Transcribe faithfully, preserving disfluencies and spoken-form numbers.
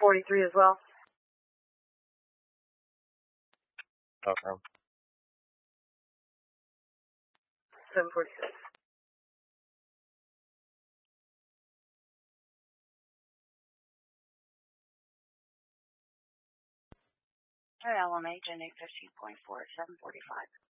forty-three as well. Okay. seven forty-six. L M H N A fifteen point four at seven forty-five.